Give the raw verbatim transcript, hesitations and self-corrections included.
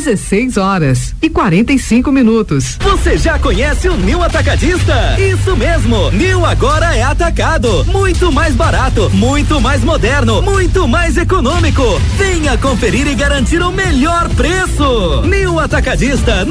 dezesseis horas e quarenta e cinco minutos. Você já conhece o Nil Atacadista? Isso mesmo, Nil agora é atacado, muito mais barato, muito mais moderno, muito mais econômico. Venha conferir e garantir o melhor preço. Nil Atacadista